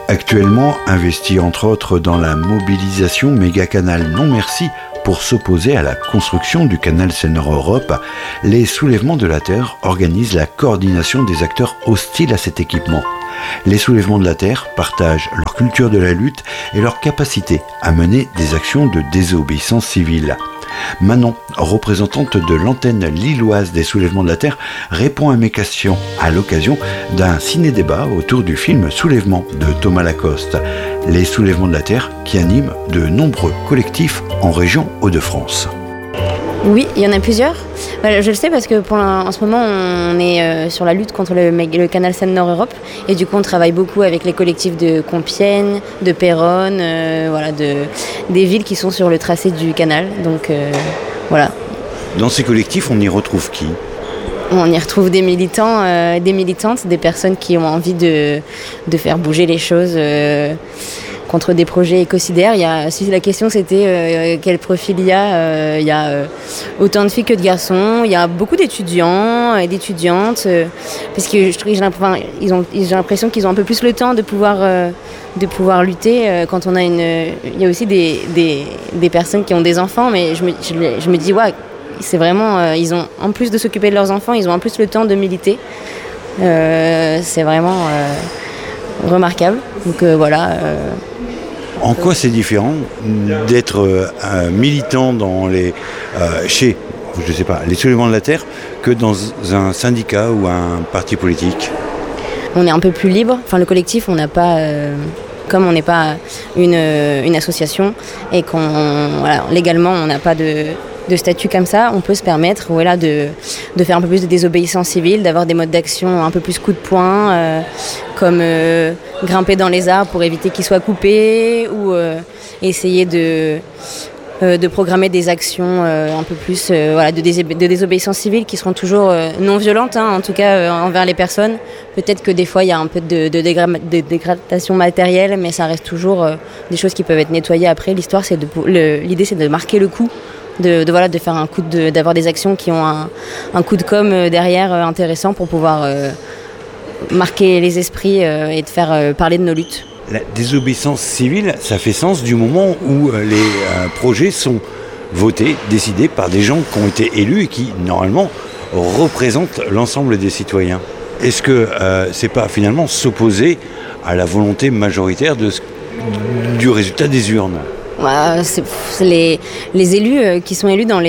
Actuellement investi entre autres dans la mobilisation Mégacanal Non Merci pour s'opposer à la construction du canal Seine-Nord-Europe, les Soulèvements de la Terre organisent la coordination des acteurs hostiles à cet équipement. Les Soulèvements de la Terre partagent leur culture de la lutte et leur capacité à mener des actions de désobéissance civile. Manon, représentante de l'antenne lilloise des Soulèvements de la Terre, répond à mes questions à l'occasion d'un ciné-débat autour du film Soulèvement de Thomas Lacoste. Les Soulèvements de la Terre qui animent de nombreux collectifs en région Hauts-de-France. Oui, il y en a plusieurs. Je le sais parce que en ce moment, on est sur la lutte contre le canal Seine-Nord-Europe. Et du coup, on travaille beaucoup avec les collectifs de Compiègne, de Péronne, des villes qui sont sur le tracé du canal. Donc, voilà. Dans ces collectifs, on y retrouve qui ? On y retrouve des militants, des militantes, des personnes qui ont envie de faire bouger les choses contre des projets écocidaires. Si la question c'était quel profil il y a autant de filles que de garçons. Il y a beaucoup d'étudiants et d'étudiantes, parce que j'ai l'impression qu'ils ont un peu plus le temps de pouvoir lutter. Quand on a il y a aussi des personnes qui ont des enfants, mais je me dis ouais, c'est vraiment ils ont en plus de s'occuper de leurs enfants, ils ont en plus le temps de militer. C'est vraiment remarquable. Donc voilà. En quoi c'est différent d'être militant dans chez, je sais pas, les Soulèvements de la Terre que dans un syndicat ou un parti politique ? On est un peu plus libre. Enfin, le collectif, on n'a pas, comme on n'est pas une association et légalement on n'a pas de statut comme ça, on peut se permettre de faire un peu plus de désobéissance civile, d'avoir des modes d'action un peu plus coup de poing, comme grimper dans les arbres pour éviter qu'ils soient coupés, ou essayer de programmer des actions un peu plus de désobéissance civile qui seront toujours non violentes, en tout cas envers les personnes. Peut-être que des fois il y a un peu de dégradation matérielle, mais ça reste toujours des choses qui peuvent être nettoyées après. L'idée c'est de marquer le coup, de faire d'avoir des actions qui ont un coup de com derrière intéressant pour pouvoir marquer les esprits et de faire parler de nos luttes. La désobéissance civile, ça fait sens du moment où les projets sont votés, décidés par des gens qui ont été élus et qui, normalement, représentent l'ensemble des citoyens. Est-ce que c'est pas finalement s'opposer à la volonté majoritaire du résultat des urnes ? C'est les élus qui sont élus dans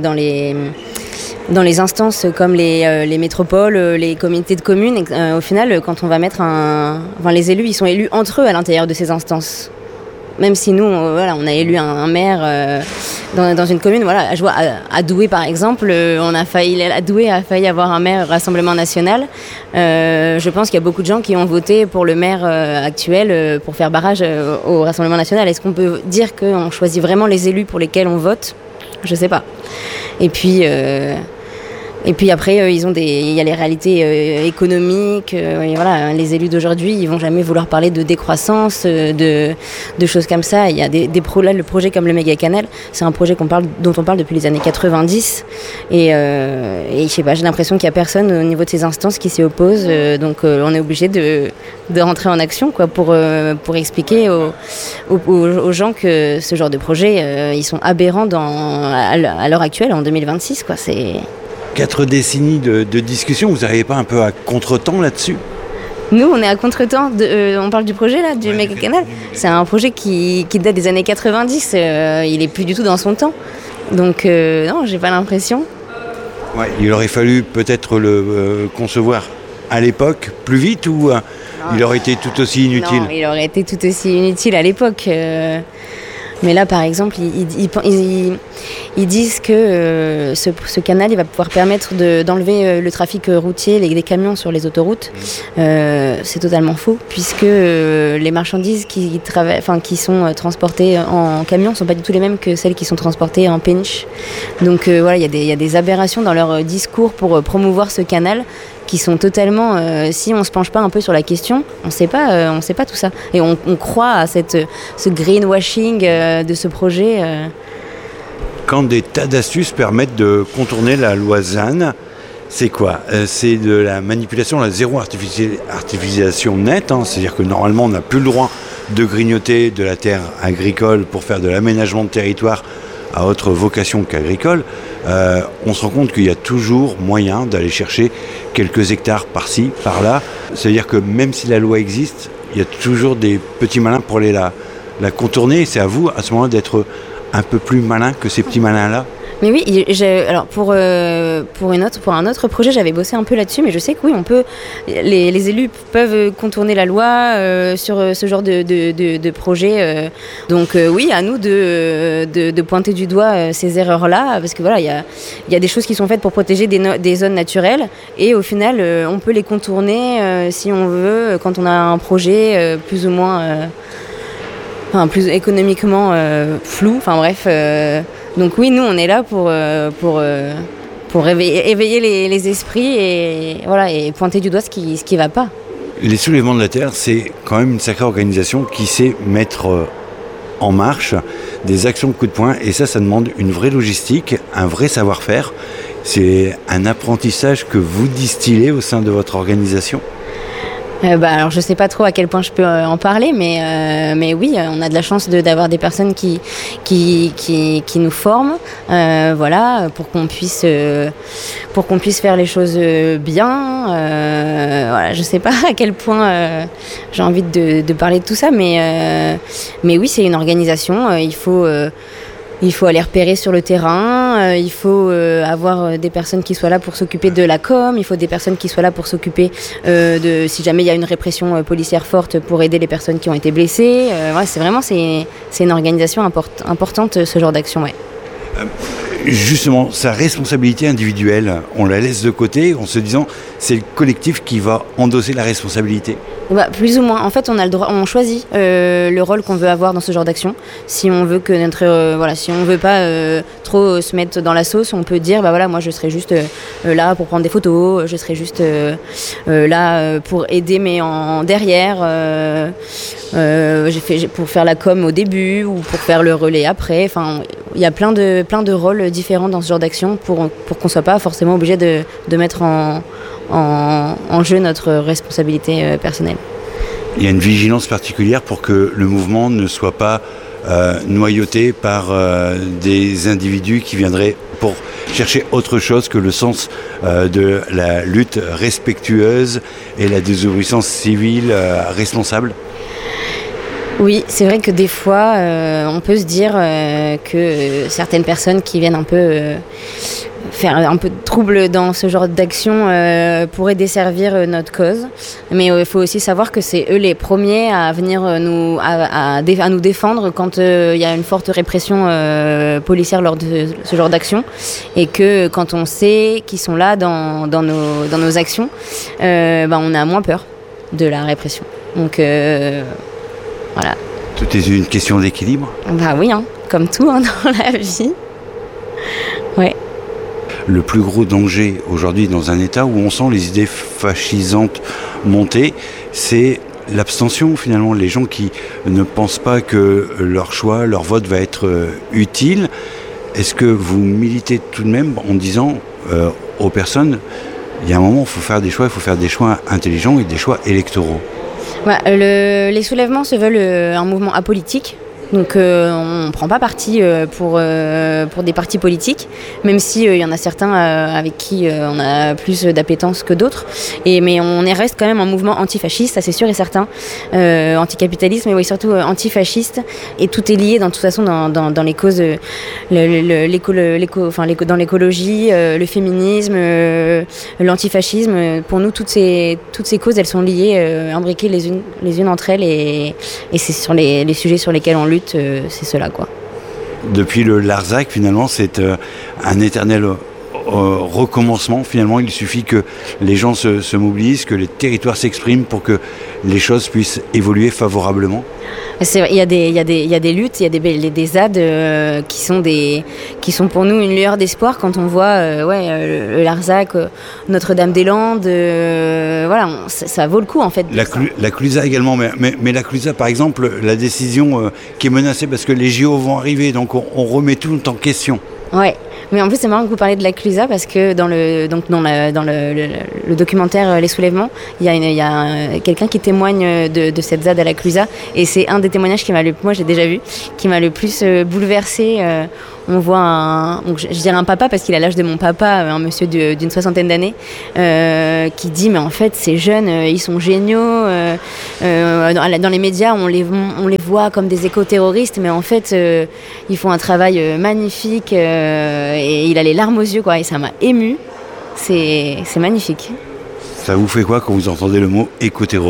les instances comme les métropoles, les communautés de communes. Au final, quand on va les élus, ils sont élus entre eux à l'intérieur de ces instances. Même si nous, on a élu un maire dans une commune. Je vois à Douai par exemple, Douai a failli avoir un maire Rassemblement National. Je pense qu'il y a beaucoup de gens qui ont voté pour le maire actuel pour faire barrage au Rassemblement National. Est-ce qu'on peut dire qu'on choisit vraiment les élus pour lesquels on vote ? Je sais pas. Et puis après, il y a les réalités économiques. Les élus d'aujourd'hui, ils vont jamais vouloir parler de décroissance, de choses comme ça. Il y a le projet comme le Mégacanal, c'est un projet dont on parle depuis les années 90. Et je sais pas, j'ai l'impression qu'il y a personne au niveau de ces instances qui s'y oppose. Donc on est obligé de rentrer en action, pour expliquer aux gens que ce genre de projet, ils sont aberrants à l'heure actuelle, en 2026. C'est 4 décennies de discussion, vous n'arrivez pas un peu à contre-temps là-dessus ? Nous, on est à contre-temps. On parle du projet là, du Mégacanal. C'est un projet qui date des années 90. Il est plus du tout dans son temps. Donc non, j'ai pas l'impression. Ouais, il aurait fallu peut-être le concevoir à l'époque plus vite, ou il aurait été tout aussi inutile ? Non, il aurait été tout aussi inutile à l'époque. Mais là, par exemple, ils disent que ce canal, il va pouvoir permettre d'enlever le trafic routier, les camions sur les autoroutes. C'est totalement faux, puisque les marchandises qui sont transportées en camion ne sont pas du tout les mêmes que celles qui sont transportées en péniche. Donc il y a des aberrations dans leur discours pour promouvoir ce canal, qui sont totalement, si on ne se penche pas un peu sur la question, on sait pas tout ça. Et on croit à ce greenwashing de ce projet. Quand des tas d'astuces permettent de contourner la loi ZAN, c'est quoi ? C'est de la manipulation, la zéro artificialisation nette, hein, c'est-à-dire que normalement on n'a plus le droit de grignoter de la terre agricole pour faire de l'aménagement de territoire à autre vocation qu'agricole. On se rend compte qu'il y a toujours moyen d'aller chercher quelques hectares par-ci, par-là. C'est-à-dire que même si la loi existe, il y a toujours des petits malins pour aller la contourner. C'est à vous, à ce moment-là, d'être un peu plus malin que ces petits malins-là. Mais oui, alors pour un autre projet, j'avais bossé un peu là-dessus, mais je sais que oui, les élus peuvent contourner la loi sur ce genre de projet. Donc oui, à nous de pointer du doigt ces erreurs-là, parce que voilà, il y a des choses qui sont faites pour protéger des zones naturelles, et au final, on peut les contourner si on veut, quand on a un projet plus ou moins, plus économiquement flou. Enfin bref. Donc oui, nous on est là pour éveiller les esprits et voilà, et pointer du doigt ce qui va pas. Les soulèvements de la terre, c'est quand même une sacrée organisation qui sait mettre en marche des actions de coup de poing, et ça demande une vraie logistique, un vrai savoir-faire. C'est un apprentissage que vous distillez au sein de votre organisation. Alors je sais pas trop à quel point je peux en parler, mais oui, on a de la chance d'avoir des personnes qui nous forment, voilà, pour qu'on puisse faire les choses bien. Voilà, je sais pas à quel point j'ai envie de parler de tout ça, mais oui, c'est une organisation. Il faut aller repérer sur le terrain, il faut avoir des personnes qui soient là pour s'occuper de la com, il faut des personnes qui soient là pour s'occuper si jamais il y a une répression policière forte, pour aider les personnes qui ont été blessées. Ouais, c'est une organisation importante, ce genre d'action. Ouais. Justement, sa responsabilité individuelle, on la laisse de côté en se disant c'est le collectif qui va endosser la responsabilité. Plus ou moins. En fait, on a le droit, on choisit le rôle qu'on veut avoir dans ce genre d'action. Si on veut que si on veut pas trop se mettre dans la sauce, on peut dire moi je serai juste là pour prendre des photos, je serai juste là pour aider mais en derrière, pour faire la com au début ou pour faire le relais après. Enfin, il y a plein de rôles différents dans ce genre d'action pour qu'on soit pas forcément obligé de mettre en jeu notre responsabilité personnelle. Il y a une vigilance particulière pour que le mouvement ne soit pas noyauté par des individus qui viendraient pour chercher autre chose que le sens de la lutte respectueuse et la désobéissance civile responsable. Oui, c'est vrai que des fois, on peut se dire que certaines personnes qui viennent un peu faire un peu de trouble dans ce genre d'action pourraient desservir notre cause. Mais il faut aussi savoir que c'est eux les premiers à venir à nous défendre quand il y a une forte répression policière lors de ce genre d'action. Et que quand on sait qu'ils sont là dans nos actions, on a moins peur de la répression. Donc voilà. Tout est une question d'équilibre. Oui, comme tout dans la vie. Ouais. Le plus gros danger aujourd'hui dans un État où on sent les idées fascisantes monter, c'est l'abstention finalement. Les gens qui ne pensent pas que leur choix, leur vote va être utile. Est-ce que vous militez tout de même en disant aux personnes, il y a un moment où il faut faire des choix intelligents et des choix électoraux? Les soulèvements se veulent un mouvement apolitique. Donc on ne prend pas parti pour des partis politiques, même si y en a certains avec qui on a plus d'appétence que d'autres. Mais on reste quand même un mouvement antifasciste, ça c'est sûr et certain. Anticapitaliste, mais oui, surtout antifasciste. Et tout est lié, de toute façon, dans les causes, dans l'écologie, le féminisme, l'antifascisme. Pour nous, toutes ces causes, elles sont liées, imbriquées les unes entre elles. Et c'est sur les sujets sur lesquels on lutte. C'est cela, quoi. Depuis le Larzac, finalement, c'est un éternel recommencement. Finalement, il suffit que les gens se mobilisent, que les territoires s'expriment pour que les choses puissent évoluer favorablement. C'est vrai, il y a des luttes, il y a des ZAD qui sont pour nous une lueur d'espoir quand on voit le Larzac, Notre-Dame-des-Landes, ça vaut le coup en fait. La Clusa également, mais la Clusa par exemple, la décision qui est menacée parce que les JO vont arriver, donc on remet tout en question. Ouais, Mais en plus, c'est marrant que vous parlez de la Clusa parce que dans le documentaire Les Soulèvements, il y a quelqu'un qui témoigne de cette ZAD à la Clusa. Et c'est un des témoignages moi j'ai déjà vu, qui m'a le plus bouleversée. On voit je dirais un papa parce qu'il a l'âge de mon papa, un monsieur d'une 60aine d'années, qui dit mais en fait ces jeunes ils sont géniaux. Dans les médias on les voit comme des éco-terroristes, mais en fait ils font un travail magnifique et il a les larmes aux yeux quoi, et ça m'a émue. C'est magnifique. Ça vous fait quoi quand vous entendez le mot éco-terroriste ?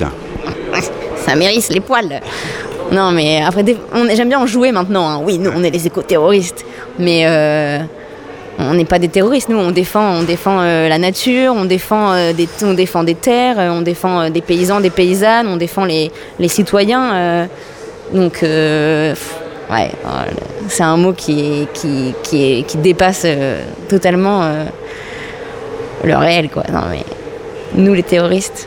Ça m'érisse les poils. Non, mais après, j'aime bien en jouer maintenant. Hein. Oui, nous, on est les éco-terroristes. Mais on n'est pas des terroristes. Nous, on défend la nature, on défend des terres, on défend des paysans, des paysannes, on défend les citoyens. Donc, ouais, c'est un mot qui dépasse totalement le réel, quoi. Non, mais nous, les terroristes,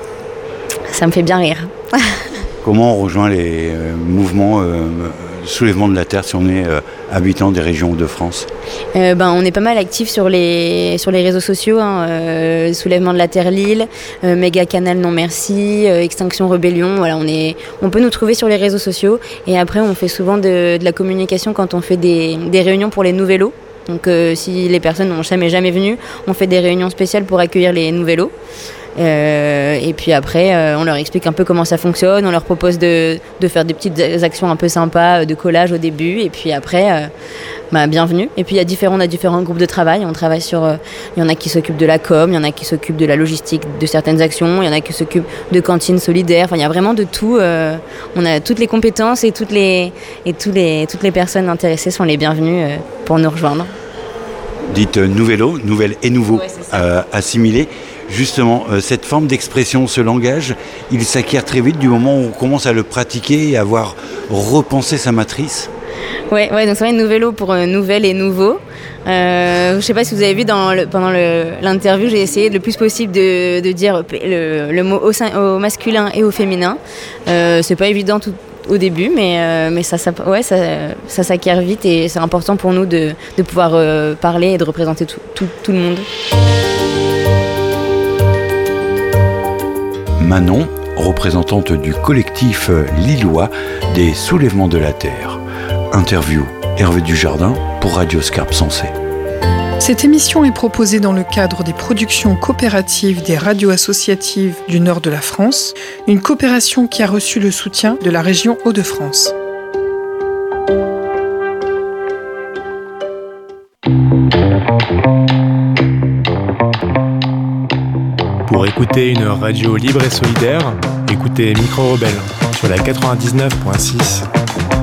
ça me fait bien rire. Comment on rejoint les mouvements soulèvement de la terre si on est habitant des régions de France ? On est pas mal actifs sur les réseaux sociaux, hein, Soulèvement de la Terre Lille, Méga Canal Non Merci, Extinction Rebellion. Voilà, on peut nous trouver sur les réseaux sociaux. Et après, on fait souvent de la communication quand on fait des réunions pour les nouvellos. Donc, si les personnes n'ont jamais venu, on fait des réunions spéciales pour accueillir les nouvellos. Et puis après, on leur explique un peu comment ça fonctionne, on leur propose de faire des petites actions un peu sympas, de collage au début, et puis après, bienvenue. Et puis on a différents groupes de travail, on travaille il y en a qui s'occupent de la com, il y en a qui s'occupent de la logistique de certaines actions, il y en a qui s'occupent de cantines solidaires, enfin il y a vraiment de tout, on a toutes les compétences et toutes les personnes intéressées sont les bienvenues pour nous rejoindre. Dites nouvello, nouvelle et nouveau, ouais, c'est ça. Assimilé. Justement, cette forme d'expression, ce langage, il s'acquiert très vite du moment où on commence à le pratiquer et à avoir repensé sa matrice. Ouais, donc c'est vrai, nouvello pour nouvelle et nouveau. Je sais pas si vous avez vu pendant l'interview, j'ai essayé le plus possible de dire le mot au masculin et au féminin. C'est pas évident au début, mais ça s'acquiert vite et c'est important pour nous de pouvoir parler et de représenter tout le monde. Manon, représentante du collectif lillois des Soulèvements de la Terre. Interview Hervé Dujardin pour Radio Scarpe Sensée. Cette émission est proposée dans le cadre des productions coopératives des radios associatives du nord de la France, une coopération qui a reçu le soutien de la région Hauts-de-France. Pour écouter une radio libre et solidaire, écoutez Micro Rebelle sur la 99.6.